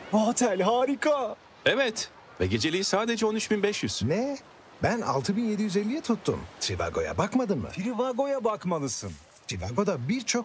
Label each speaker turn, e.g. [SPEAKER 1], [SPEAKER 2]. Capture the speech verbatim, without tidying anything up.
[SPEAKER 1] Bu otel harika.
[SPEAKER 2] Evet. Ve geceliği sadece on üç bin beş yüz.
[SPEAKER 3] Ne? Ben altı bin yedi yüz elliye tuttum. Trivago'ya bakmadın mı?
[SPEAKER 1] Trivago'ya bakmalısın.
[SPEAKER 3] Trivago'da birçok